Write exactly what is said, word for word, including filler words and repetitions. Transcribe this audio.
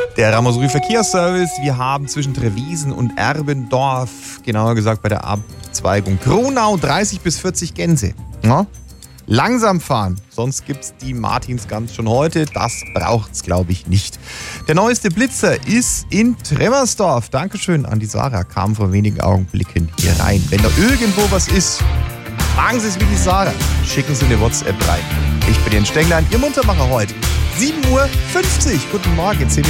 Der Ramos-Rue Verkehrsservice. Wir haben zwischen Treviesen und Erbendorf, genauer gesagt bei der Abzweigung Kronau, dreißig bis vierzig Gänse. Ja? Langsam fahren, sonst gibt's die Martinsgans schon heute. Das braucht's, glaube ich, nicht. Der neueste Blitzer ist in Tremersdorf. Dankeschön an die Sarah, kam vor wenigen Augenblicken hier rein. Wenn da irgendwo was ist, fragen Sie es wie die Sarah. Schicken Sie eine WhatsApp rein. Ich bin Jens Stenglein, Ihr Muntermacher heute. sieben Uhr fünfzig. Guten Morgen, zehn